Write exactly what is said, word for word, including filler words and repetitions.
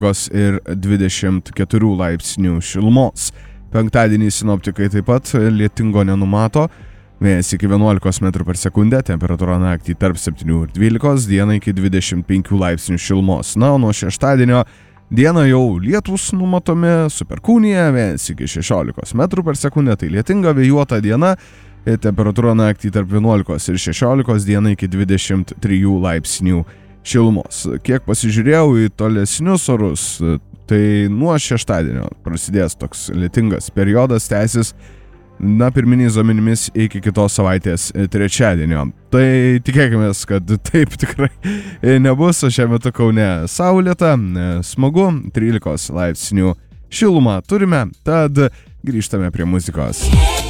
ir dvidešimt keturių laipsnių šilumos. Penktadienį sinoptikai taip pat lietingo nenumato. Vėjas iki vienuolikos metrų per sekundę, temperatūra naktį tarp septynių ir dvylikos, dieną iki dvidešimt penkių laipsnių šilumos. Na, o nuo šeštadienio dieną jau lietūs numatomi su perkūnija, vėjas iki šešiolikos metrų per sekundę, tai lietinga vėjuota diena, temperatūra naktį tarp vienuolikos ir šešiolikos, dieną iki dvidešimt trijų laipsnių šilumos. Kiek pasižiūrėjau į tolesnius orus, tai nuo šeštadienio prasidės toks lietingas periodas, tęsis, na, pirminiais duomenimis iki kitos savaitės trečiadienio. Tai tikėkime, kad taip tikrai nebus, o šiuo metu Kaune saulėta, smagu, trylikos laipsnių šilumą turime, tad grįžtame prie muzikos.